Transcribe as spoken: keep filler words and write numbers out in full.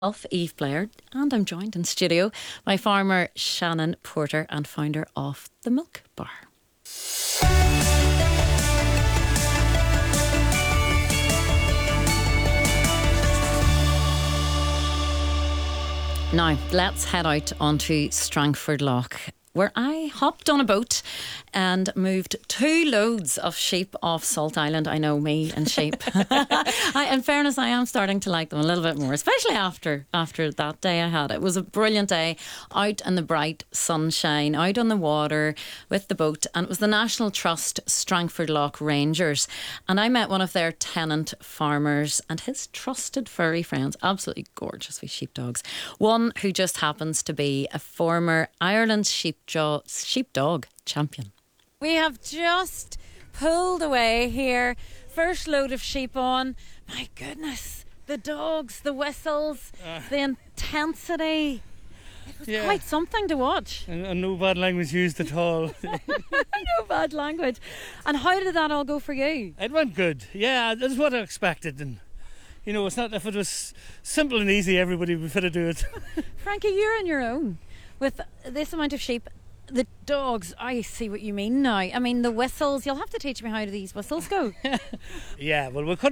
Of Eve Blair, and I'm joined in studio by farmer Shannon Porter and founder of the Milk Bar. Now, let's head out onto Strangford Lough, where I hopped on a boat and moved two loads of sheep off Salt Island. I know me and sheep. I, in fairness, I am starting to like them a little bit more, especially after after that day I had. It was a brilliant day, out in the bright sunshine, out on the water with the boat, and it was the National Trust Strangford Lough Rangers. And I met one of their tenant farmers and his trusted furry friends, absolutely gorgeous with sheepdogs. One who just happens to be a former Ireland sheepjaw, sheepdog champion. We have just pulled away here. First load of sheep on. My goodness, the dogs, the whistles, uh, the intensity. It was yeah. quite something to watch. And, and no bad language used at all. No bad language. And how did that all go for you? It went good. Yeah, that's what I expected. And you know, it's not, if it was simple and easy, everybody would be fit to do it. Frankie, you're on your own with this amount of sheep. The dogs, I see what you mean now. I mean, the whistles, you'll have to teach me how do these whistles go. Yeah, well, we couldn't